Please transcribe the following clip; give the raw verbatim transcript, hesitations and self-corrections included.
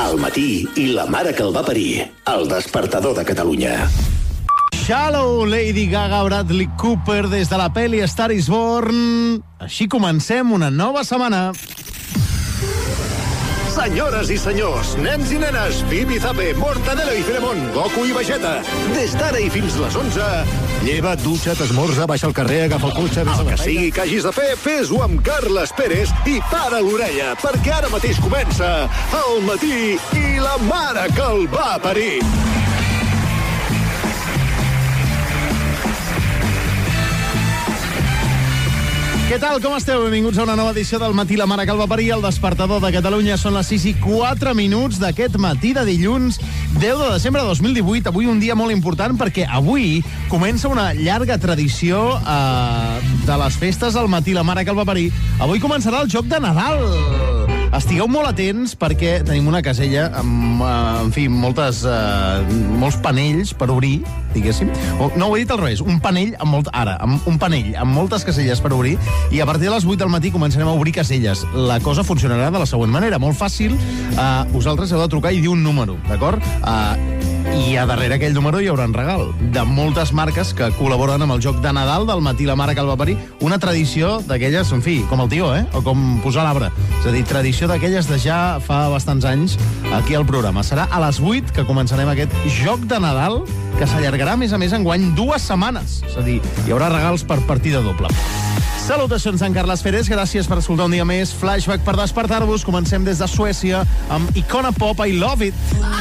al matí i la mare que el va parir. El despertador de Catalunya. Shallow, Lady Gaga, Bradley Cooper, des de la pel·li Star is Born. Així comencem una nova setmana. Senyores i senyors, nens i nenes, Pip i Zape, Mortadelo i Filemón, Goku i Vegeta. Des d'ara i fins les onze... Lleva't, dutxa't, esmorza, baixa al carrer, agafa el cotxe... El que sigui que hagis de fer, fes-ho amb Carles Pérez i para l'orella, perquè ara mateix comença El matí i la mare que el va parir. Què tal, com esteu? Benvinguts a una nova edició del Matí la mare que el va parir, el despertador de Catalunya. Són les sis i quatre minuts d'aquest matí de dilluns deu de desembre de dos mil divuit. Avui un dia molt important perquè avui comença una llarga tradició eh, de les festes al Matí la mare que el va parir. Avui començarà el joc de Nadal. Estigueu molt atents perquè tenim una casella amb, eh, en fi, moltes, eh, molts panells per obrir, diguéssim. O, no, ho he dit al revés, un panell amb molt... Ara, amb un panell amb moltes caselles per obrir, i a partir de les vuit del matí començarem a obrir caselles. La cosa funcionarà de la següent manera, molt fàcil. Uh, vosaltres heu de trucar i dir un número, d'acord? Uh, I a darrere aquell número hi haurà un regal de moltes marques que col·laboren amb el joc de Nadal del Matí la mare que el va parir. Una tradició d'aquelles, en fi, com el tió, eh? O com posar l'arbre. És a dir, tradició d'aquelles de ja fa bastants anys aquí al programa. Serà a les vuit que començarem aquest joc de Nadal que s'allargarà, a més a més, enguany dues setmanes. És a dir, hi haurà regals per partida doble. Salutacions en Carles Pérez, gràcies per escoltar un dia més Flashback per despertar-vos. Comencem des de Suècia amb Icona Pop, I Love It.